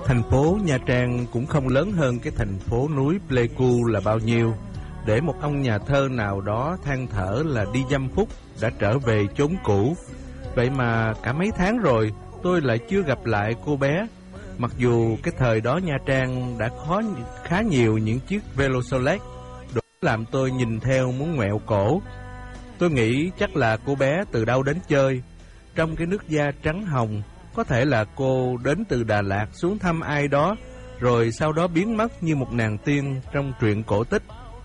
Thành phố Nha Trang cũng không lớn hơn cái thành phố núi Pleiku là bao nhiêu, để một ông nhà thơ nào đó than thở là đi dăm phút đã trở về chốn cũ. Vậy mà cả mấy tháng rồi tôi lại chưa gặp lại cô bé. Mặc dù cái thời đó Nha Trang đã có khá nhiều những chiếc Velosolex, đủ làm tôi nhìn theo muốn ngoẹo cổ. Tôi nghĩ chắc là cô bé từ đâu đến chơi, trong cái nước da trắng hồng. Có thể là cô đến từ Đà Lạt xuống thăm ai đó, rồi sau đó biến mất như một nàng tiên trong truyện cổ tích.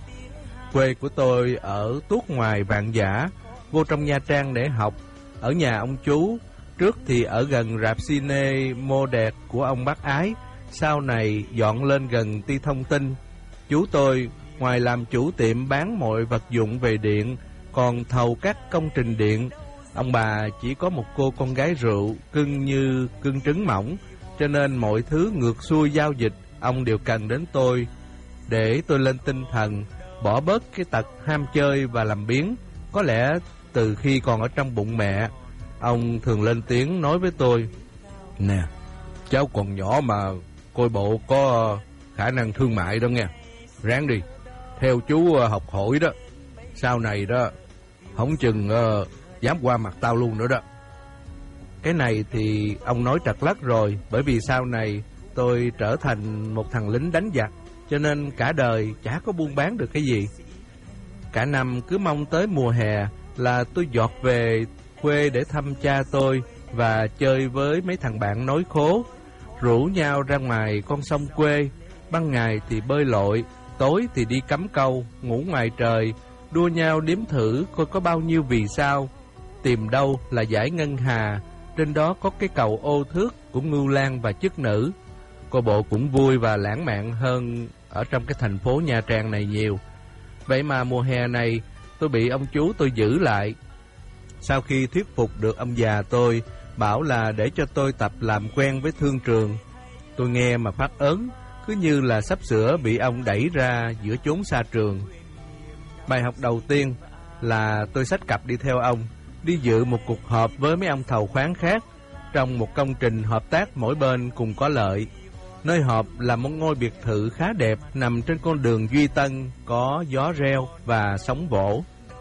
Quê của tôi ở tuốt ngoài Vạn Dã, vô trong Nha Trang để học, ở nhà ông chú. Trước thì ở gần rạp cine Mô Đẹp của ông Bác Ái, sau này dọn lên gần Ti Thông Tin. Chú tôi ngoài làm chủ tiệm bán mọi vật dụng về điện, còn thầu các công trình điện. Ông bà chỉ có một cô con gái rượu, cưng như cưng trứng mỏng, cho nên mọi thứ ngược xuôi giao dịch, ông đều cần đến tôi, để tôi lên tinh thần, bỏ bớt cái tật ham chơi và làm biếng. Có lẽ từ khi còn ở trong bụng mẹ, ông thường lên tiếng nói với tôi: "Nè, cháu còn nhỏ mà coi bộ có khả năng thương mại đó nghe. Ráng đi, theo chú học hỏi đó. Sau này đó, không chừng dám qua mặt tao luôn nữa đó." Cái này thì ông nói trật lất rồi, bởi vì sau này tôi trở thành một thằng lính đánh giặc, cho nên cả đời chả có buôn bán được cái gì. Cả năm cứ mong tới mùa hè là tôi giọt về quê để thăm cha tôi và chơi với mấy thằng bạn nói khố, rủ nhau ra ngoài con sông quê. Ban ngày thì bơi lội, tối thì đi cắm câu, ngủ ngoài trời, đua nhau đếm thử coi có bao nhiêu vì sao. Tìm đâu là dải ngân hà, trên đó có cái cầu ô thước của Ngưu Lang và chức nữ. Coi bộ cũng vui và lãng mạn hơn ở trong cái thành phố Nha Trang này nhiều. Vậy mà mùa hè này tôi bị ông chú tôi giữ lại. Sau khi thuyết phục được ông già tôi bảo là để cho tôi tập làm quen với thương trường, tôi nghe mà phát ớn, cứ như là sắp sửa bị ông đẩy ra giữa chốn xa trường. Bài học đầu tiên là tôi xách cặp đi theo ông, đi dự một cuộc họp với mấy ông thầu khoáng khác, trong một công trình hợp tác mỗi bên cùng có lợi. Nơi họp là một ngôi biệt thự khá đẹp nằm trên con đường Duy Tân, có gió reo và sóng vỗ.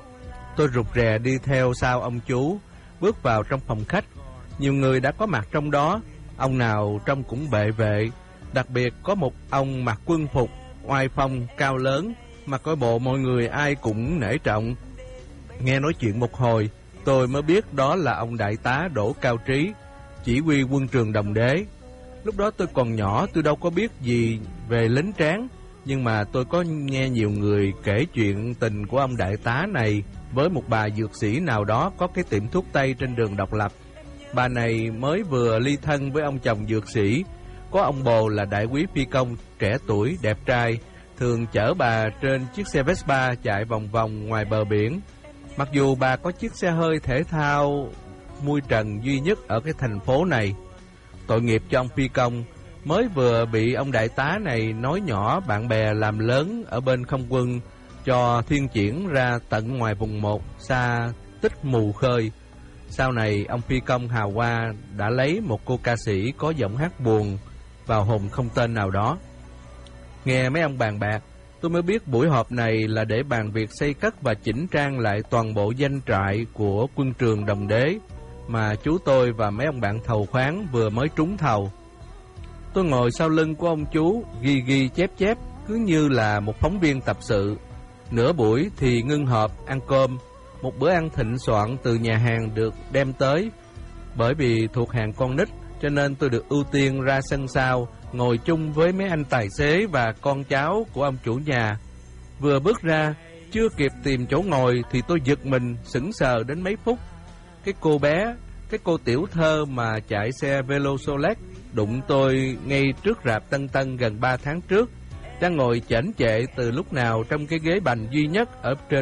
Tôi rụt rè đi theo sau ông chú, bước vào trong phòng khách. Nhiều người đã có mặt trong đó, ông nào trông cũng bệ vệ. Đặc biệt có một ông mặc quân phục, oai phong, cao lớn, mà coi bộ mọi người ai cũng nể trọng. Nghe nói chuyện một hồi, tôi mới biết đó là ông đại tá Đỗ Cao Trí, chỉ huy quân trường Đồng Đế. Lúc đó tôi còn nhỏ, tôi đâu có biết gì về lính tráng, nhưng mà tôi có nghe nhiều người kể chuyện tình của ông đại tá này với một bà dược sĩ nào đó có cái tiệm thuốc tây trên đường Độc Lập. Bà này mới vừa ly thân với ông chồng dược sĩ, có ông bồ là đại úy phi công trẻ tuổi, đẹp trai, thường chở bà trên chiếc xe Vespa chạy vòng vòng ngoài bờ biển. Mặc dù bà có chiếc xe hơi thể thao mui trần duy nhất ở cái thành phố này. Tội nghiệp cho ông phi công, mới vừa bị ông đại tá này nói nhỏ bạn bè làm lớn ở bên không quân, cho thiên chuyển ra tận ngoài vùng 1, xa tích mù khơi. Sau này ông phi công hào hoa đã lấy một cô ca sĩ có giọng hát buồn vào hồn không tên nào đó. Nghe mấy ông bàn bạc, tôi mới biết buổi họp này là để bàn việc xây cất và chỉnh trang lại toàn bộ doanh trại của quân trường Đồng Đế mà chú tôi và mấy ông bạn thầu khoáng vừa mới trúng thầu. Tôi ngồi sau lưng của ông chú, ghi chép, cứ như là một phóng viên tập sự. Nửa buổi thì ngưng họp, ăn cơm. Một bữa ăn thịnh soạn từ nhà hàng được đem tới. Bởi vì thuộc hàng con nít, cho nên tôi được ưu tiên ra sân sau, ngồi chung với mấy anh tài xế và con cháu của ông chủ nhà. Vừa bước ra, chưa kịp tìm chỗ ngồi thì tôi giật mình, sững sờ đến mấy phút. Cái cô bé, cái cô tiểu thơ mà chạy xe Velosolex đụng tôi ngay trước rạp Tân Tân gần 3 tháng trước, đang ngồi chễnh chệ từ lúc nào trong cái ghế bành duy nhất ở trên